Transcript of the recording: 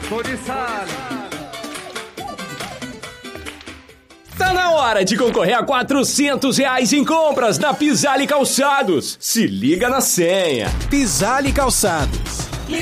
Tá na hora de concorrer a R$ 400 em compras na Pisale Calçados. Se liga na senha. Pisale Calçados.